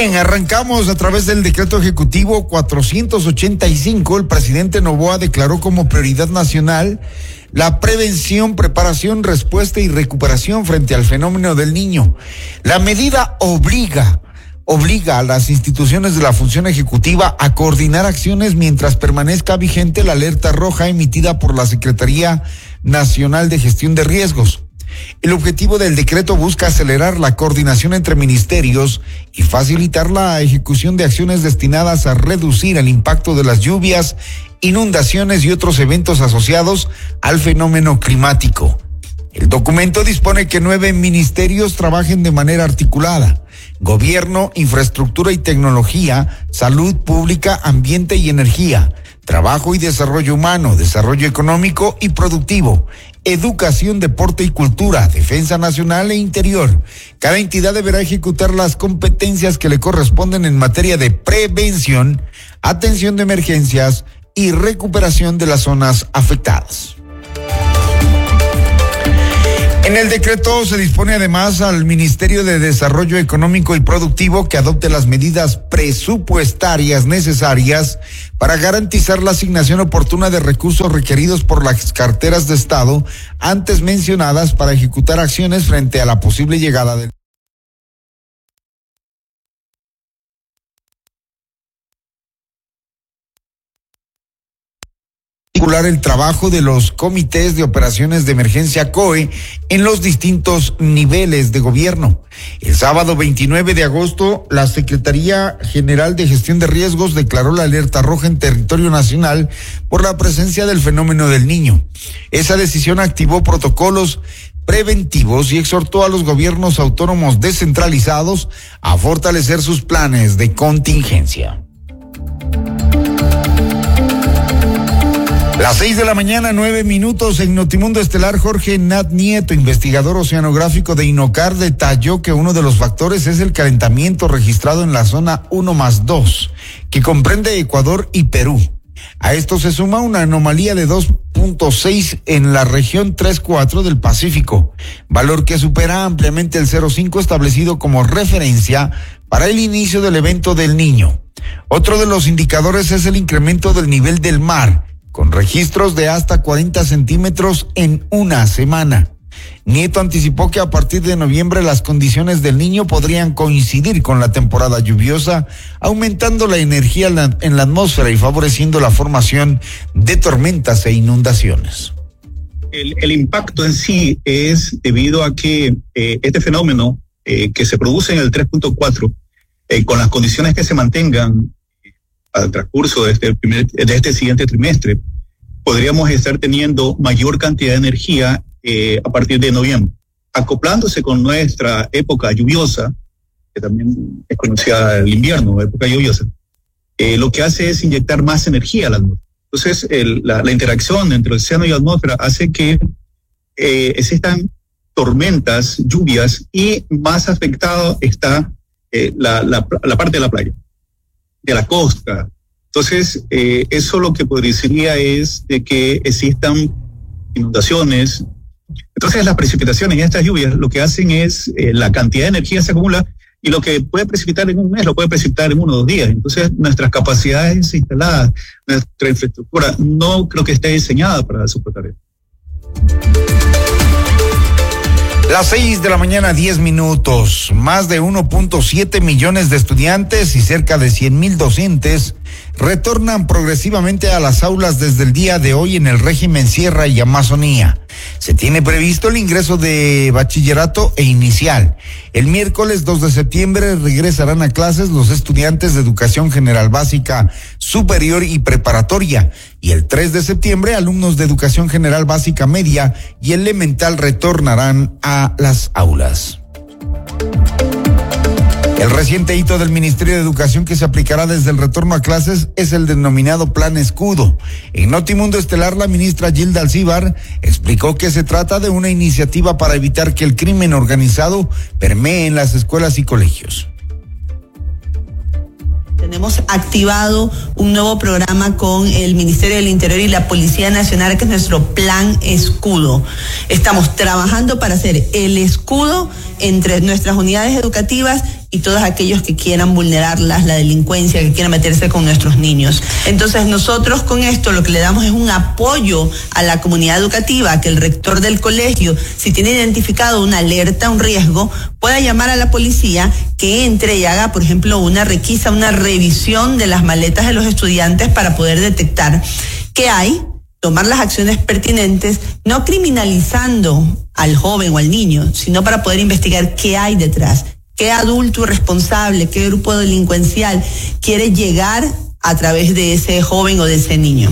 Bien, arrancamos a través del decreto ejecutivo 485. El presidente Noboa declaró como prioridad nacional la prevención, preparación, respuesta y recuperación frente al fenómeno del Niño. La medida obliga a las instituciones de la función ejecutiva a coordinar acciones mientras permanezca vigente la alerta roja emitida por la Secretaría Nacional de Gestión de Riesgos. El objetivo del decreto busca acelerar la coordinación entre ministerios y facilitar la ejecución de acciones destinadas a reducir el impacto de las lluvias, inundaciones y otros eventos asociados al fenómeno climático. El documento dispone que 9 ministerios trabajen de manera articulada: Gobierno, Infraestructura y Tecnología, Salud Pública, Ambiente y Energía, Trabajo y Desarrollo Humano, Desarrollo Económico y Productivo, Educación, Deporte y Cultura, Defensa Nacional e Interior. Cada entidad deberá ejecutar las competencias que le corresponden en materia de prevención, atención de emergencias y recuperación de las zonas afectadas. En el decreto se dispone además al Ministerio de Desarrollo Económico y Productivo que adopte las medidas presupuestarias necesarias para garantizar la asignación oportuna de recursos requeridos por las carteras de Estado antes mencionadas para ejecutar acciones frente a la posible llegada del el trabajo de los comités de operaciones de emergencia COE en los distintos niveles de gobierno. El sábado 29 de agosto, la Secretaría General de Gestión de Riesgos declaró la alerta roja en territorio nacional por la presencia del fenómeno del Niño. Esa decisión activó protocolos preventivos y exhortó a los gobiernos autónomos descentralizados a fortalecer sus planes de contingencia. Las 6:09 a.m. en Notimundo Estelar. Jorge Nat Nieto, investigador oceanográfico de INOCAR, detalló que uno de los factores es el calentamiento registrado en la zona 1+2, que comprende Ecuador y Perú. A esto se suma una anomalía de 2.6 en la región 3-4 del Pacífico, valor que supera ampliamente el 0.5 establecido como referencia para el inicio del evento del Niño. Otro de los indicadores es el incremento del nivel del mar, con registros de hasta 40 centímetros en una semana. Nieto anticipó que a partir de noviembre las condiciones del Niño podrían coincidir con la temporada lluviosa, aumentando la energía en la atmósfera y favoreciendo la formación de tormentas e inundaciones. El impacto en sí es debido a que este fenómeno que se produce en el 3.4, con las condiciones que se mantengan al transcurso de este siguiente trimestre, podríamos estar teniendo mayor cantidad de energía a partir de noviembre, acoplándose con nuestra época lluviosa, que también es conocida el invierno, época lluviosa. Lo que hace es inyectar más energía a la atmósfera. Entonces, la interacción entre el océano y la atmósfera hace que existan tormentas, lluvias, y más afectado está la parte de la playa, de la costa. Entonces, eso lo que podría es de que existan inundaciones. Entonces, las precipitaciones y estas lluvias lo que hacen es la cantidad de energía se acumula, y lo que puede precipitar en un mes lo puede precipitar en 1 o 2 días. Entonces, nuestras capacidades instaladas, nuestra infraestructura, no creo que esté diseñada para soportar eso. Las 6:10 a.m. Más de 1.7 millones de estudiantes y cerca de 100,000 docentes retornan progresivamente a las aulas desde el día de hoy en el régimen Sierra y Amazonía. Se tiene previsto el ingreso de bachillerato e inicial. El miércoles 2 de septiembre regresarán a clases los estudiantes de educación general básica, superior y preparatoria. Y el 3 de septiembre, alumnos de educación general básica media y elemental retornarán a las aulas. El reciente hito del Ministerio de Educación que se aplicará desde el retorno a clases es el denominado Plan Escudo. En Notimundo Estelar, la ministra Gilda Alcíbar explicó que se trata de una iniciativa para evitar que el crimen organizado permee en las escuelas y colegios. Tenemos activado un nuevo programa con el Ministerio del Interior y la Policía Nacional, que es nuestro Plan Escudo. Estamos trabajando para hacer el escudo entre nuestras unidades educativas y todos aquellos que quieran vulnerarlas, la delincuencia, que quieran meterse con nuestros niños. Entonces nosotros con esto lo que le damos es un apoyo a la comunidad educativa, que el rector del colegio, si tiene identificado una alerta, un riesgo, pueda llamar a la policía, que entre y haga, por ejemplo, una requisa, una revisión de las maletas de los estudiantes para poder detectar qué hay, tomar las acciones pertinentes, no criminalizando al joven o al niño, sino para poder investigar qué hay detrás, qué adulto irresponsable, qué grupo delincuencial quiere llegar a través de ese joven o de ese niño.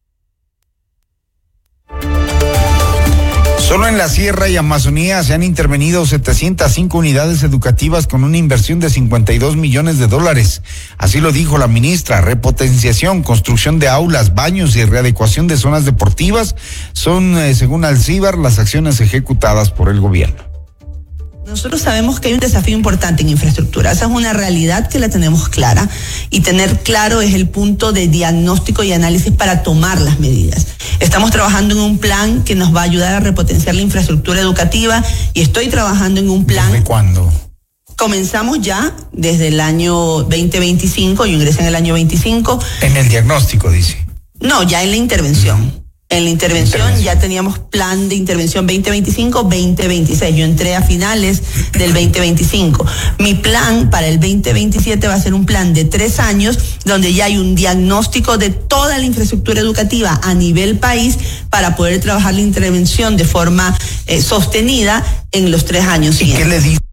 Solo en la Sierra y Amazonía se han intervenido 705 unidades educativas con una inversión de $52 millones. Así lo dijo la ministra. Repotenciación, construcción de aulas, baños y readecuación de zonas deportivas son, según Alcíbar, las acciones ejecutadas por el gobierno. Nosotros sabemos que hay un desafío importante en infraestructura. Esa es una realidad que la tenemos clara, y tener claro es el punto de diagnóstico y análisis para tomar las medidas. Estamos trabajando en un plan que nos va a ayudar a repotenciar la infraestructura educativa, y estoy trabajando en un plan. ¿Desde cuándo? Comenzamos ya desde el año 2025, yo ingresé en el año 25. En el diagnóstico, dice. No, ya en la intervención. En la intervención ya teníamos plan de intervención 2025-2026. Yo entré a finales del 2025. Mi plan para el 2027 va a ser un plan de 3 años, donde ya hay un diagnóstico de toda la infraestructura educativa a nivel país para poder trabajar la intervención de forma sostenida en los 3 años siguientes. ¿Y qué le dice?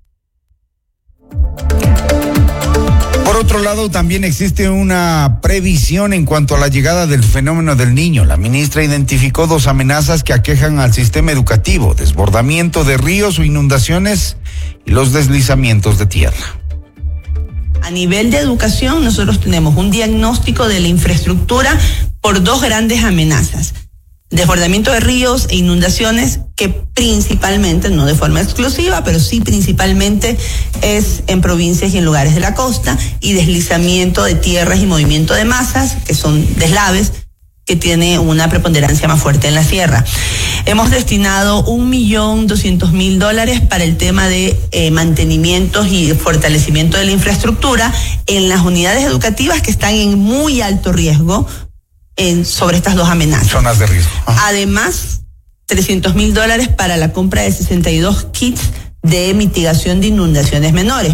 Por otro lado, también existe una previsión en cuanto a la llegada del fenómeno del Niño. La ministra identificó 2 amenazas que aquejan al sistema educativo: desbordamiento de ríos o inundaciones y los deslizamientos de tierra. A nivel de educación, nosotros tenemos un diagnóstico de la infraestructura por 2 grandes amenazas: desbordamiento de ríos e inundaciones, que principalmente, no de forma exclusiva, pero sí principalmente es en provincias y en lugares de la costa, y deslizamiento de tierras y movimiento de masas, que son deslaves, que tiene una preponderancia más fuerte en la sierra. Hemos destinado $1.200.000 para el tema de mantenimientos y fortalecimiento de la infraestructura en las unidades educativas que están en muy alto riesgo sobre estas 2 amenazas. Zonas de riesgo. Además, $300.000 para la compra de 62 kits de mitigación de inundaciones menores.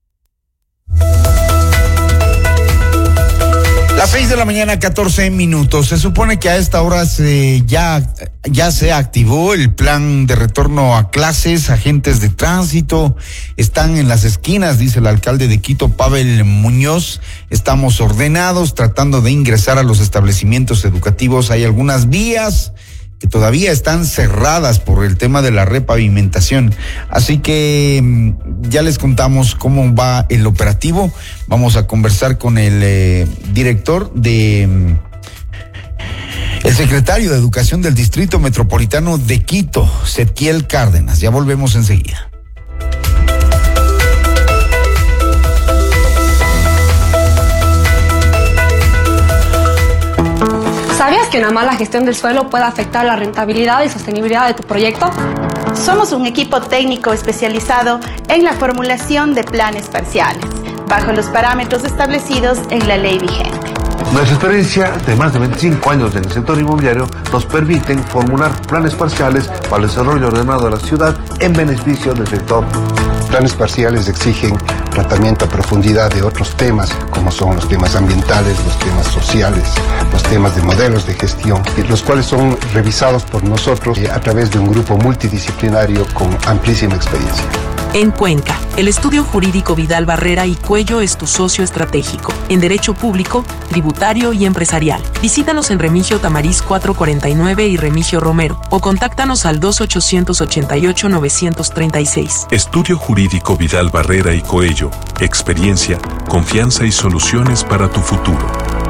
Las 6 de la mañana, 14 minutos. Se supone que a esta hora ya se activó el plan de retorno a clases. Agentes de tránsito están en las esquinas, dice el alcalde de Quito, Pavel Muñoz. Estamos ordenados, tratando de ingresar a los establecimientos educativos. Hay algunas vías que todavía están cerradas por el tema de la repavimentación. Así que ya les contamos cómo va el operativo. Vamos a conversar con el director el secretario de Educación del Distrito Metropolitano de Quito, Setkiel Cárdenas. Ya volvemos enseguida. ¿Sabías que una mala gestión del suelo puede afectar la rentabilidad y sostenibilidad de tu proyecto? Somos un equipo técnico especializado en la formulación de planes parciales, bajo los parámetros establecidos en la ley vigente. Nuestra experiencia de más de 25 años en el sector inmobiliario nos permiten formular planes parciales para el desarrollo ordenado de la ciudad en beneficio del sector. Planes parciales exigen tratamiento a profundidad de otros temas, como son los temas ambientales, los temas sociales, los temas de modelos de gestión, los cuales son revisados por nosotros a través de un grupo multidisciplinario con amplísima experiencia. En Cuenca, el estudio jurídico Vidal Barrera y Cuello es tu socio estratégico en derecho público, tributario y empresarial. Visítanos en Remigio Tamariz 449 y Remigio Romero o contáctanos al 2888-936. Estudio jurídico Vidal Barrera y Coello. Experiencia, confianza y soluciones para tu futuro.